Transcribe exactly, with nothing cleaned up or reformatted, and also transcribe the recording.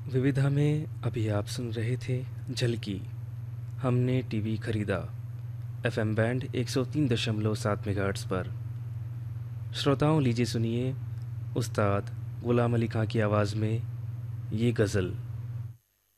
विविधा में अभी आप सुन रहे थे झलकी। हमने टीवी खरीदा। एफएम बैंड एक सौ तीन दशमलव सात मेगाहर्ट्ज़ पर। श्रोताओं, लीजिए सुनिए उस्ताद गुलाम अली खां की आवाज़ में ये गज़ल।